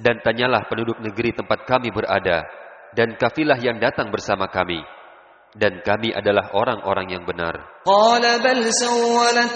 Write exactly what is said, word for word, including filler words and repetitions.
Dan tanyalah penduduk negeri tempat kami berada, dan kafilah yang datang bersama kami, dan kami adalah orang-orang yang benar. قال بل سولت